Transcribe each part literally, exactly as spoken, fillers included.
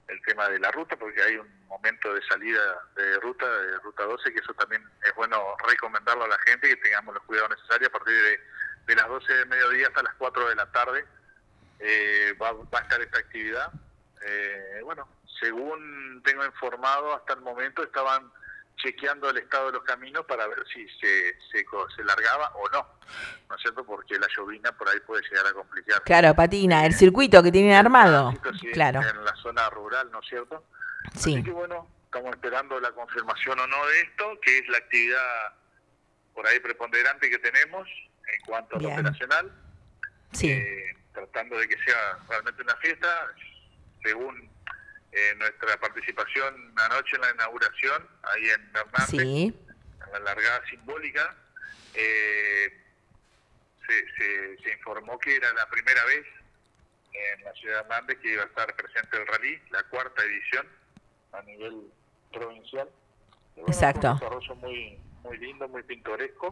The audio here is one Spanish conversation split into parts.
el tema de la ruta, porque hay un momento de salida de ruta, de ruta doce, que eso también es bueno recomendarlo a la gente, que tengamos los cuidados necesarios a partir de, de las doce del mediodía hasta las cuatro de la tarde. Eh, va, va a estar esta actividad. Eh, bueno, según tengo informado, hasta el momento estaban chequeando el estado de los caminos para ver si se, se, se largaba o no, ¿no es cierto? Porque la llovina por ahí puede llegar a complicar. Claro, patina, Eh, el circuito que tienen el armado. tránsito, sí, Claro. en la zona rural, ¿no es cierto? Así Sí. que bueno, estamos esperando la confirmación o no de esto, que es la actividad por ahí preponderante que tenemos en cuanto a lo Bien. operacional. Sí. Eh, tratando de que sea realmente una fiesta, según eh, nuestra participación anoche en la inauguración, ahí en Hernández, Sí. en la largada simbólica, eh, se, se, se informó que era la primera vez en la ciudad de Hernández que iba a estar presente el rally, la cuarta edición a nivel provincial. Y bueno, fue un Exacto. desarrollo muy, muy lindo, muy pintoresco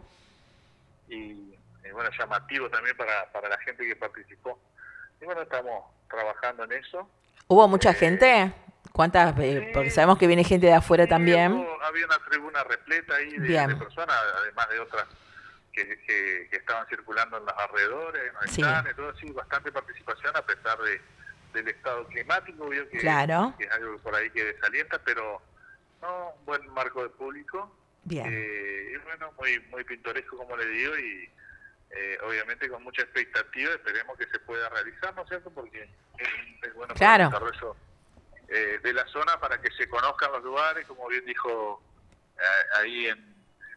y, y bueno, llamativo también para, para la gente que participó. Y bueno, estamos trabajando en eso. ¿Hubo mucha Eh, gente? ¿Cuántas? Eh, porque sí, sabemos que viene gente de afuera sí, también. hubo, había una tribuna repleta ahí de, de Bien. personas, además de otras que, que, que estaban circulando en los alrededores, en los Sí. stands, todo así, bastante participación a pesar de, del estado climático, vio que, Claro. que es algo por ahí que desalienta, pero no, un buen marco de público. Bien. Eh, y bueno, muy, muy pintoresco, como le digo, y eh, obviamente con mucha expectativa, esperemos que se pueda realizar, ¿no es cierto? Porque es, es bueno para el Claro. desarrollo eh, de la zona, para que se conozcan los lugares, como bien dijo eh, ahí en,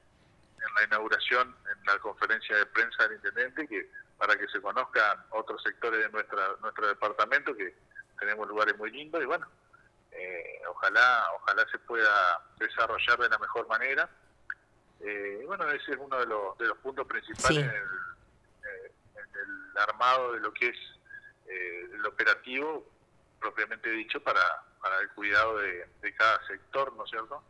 en la inauguración, en la conferencia de prensa del intendente, que para que se conozcan otros sectores de nuestra nuestro departamento, que tenemos lugares muy lindos, y bueno, eh, ojalá ojalá se pueda desarrollar de la mejor manera. Eh, bueno, ese es uno de los, de los puntos principales Sí. en el, eh, en el armado de lo que es eh, el operativo propiamente dicho para, para el cuidado de, de cada sector, ¿no es cierto?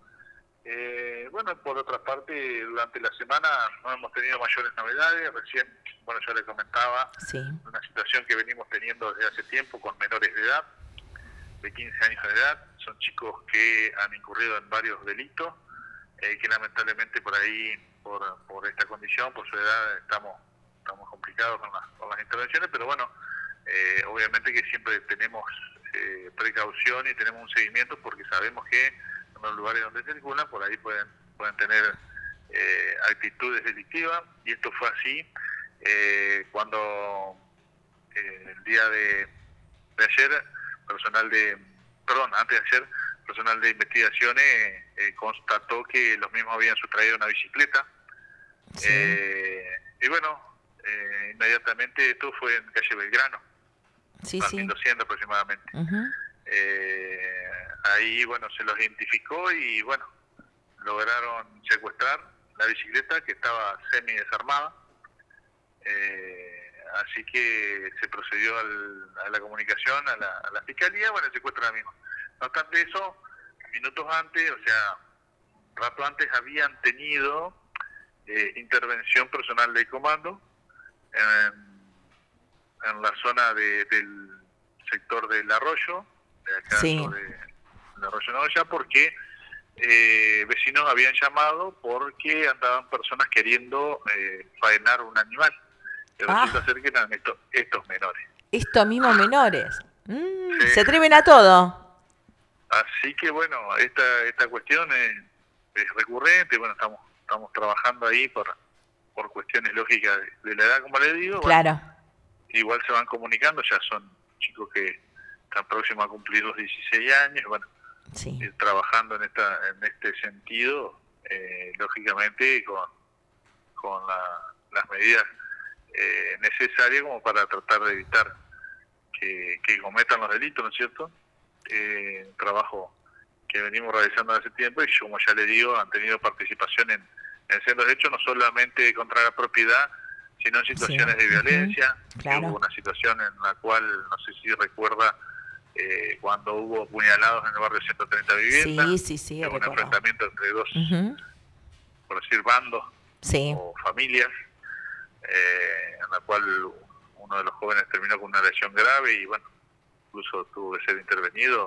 Eh, bueno, por otra parte, durante la semana no hemos tenido mayores novedades. Recién, bueno, yo le comentaba Sí. una situación que venimos teniendo desde hace tiempo con menores de edad, de quince años de edad. Son chicos que han incurrido en varios delitos, eh, que lamentablemente por ahí, por, por esta condición, por su edad, estamos estamos complicados con, la, con las intervenciones, pero bueno, eh, obviamente que siempre tenemos eh, precaución y tenemos un seguimiento, porque sabemos que en los lugares donde circulan, por ahí pueden pueden tener eh, actitudes delictivas, y esto fue así eh, cuando eh, el día de, de ayer, personal de, perdón, antes de ayer, personal de investigaciones eh, constató que los mismos habían sustraído una bicicleta. Sí. Eh, y bueno, eh, inmediatamente esto fue en calle Belgrano, Sí, al sí. mil doscientos aproximadamente. Uh-huh. Eh, ahí, bueno, se los identificó y, bueno, lograron secuestrar la bicicleta, que estaba semi desarmada. Eh, así que se procedió al, a la comunicación, a la, a la fiscalía, bueno, el secuestro de la misma. No obstante eso, minutos antes, o sea, rato antes, habían tenido eh, intervención personal del comando en, en la zona de, del sector del arroyo, de acá Sí. sobre el arroyo Noya, porque eh, vecinos habían llamado porque andaban personas queriendo eh, faenar un animal. Y resulta Ah, ser que eran estos, estos menores. estos mismos menores. Mm, Sí. se atreven a todo. Así que bueno, esta esta cuestión es, es recurrente. Bueno, estamos estamos trabajando ahí por por cuestiones lógicas de, de la edad, como le digo. Bueno, Claro. igual se van comunicando, ya son chicos que están próximos a cumplir los dieciséis años. Bueno, Sí. ir trabajando en esta en este sentido, eh, lógicamente con con la, las medidas eh, necesarias como para tratar de evitar que, que cometan los delitos, ¿no es cierto? Eh, un trabajo que venimos realizando hace tiempo, y como ya le digo, han tenido participación en, en sendos hechos, no solamente contra la propiedad, sino en situaciones Sí. de Uh-huh. violencia. Claro. Hubo una situación en la cual, no sé si recuerda, eh, cuando hubo puñalados en el barrio ciento treinta Vivienda, Sí, sí, sí, hubo un recuerdo. enfrentamiento entre dos, Uh-huh. por decir, bandos Sí. o familias, eh, en la cual uno de los jóvenes terminó con una lesión grave y bueno, incluso tuvo que ser intervenido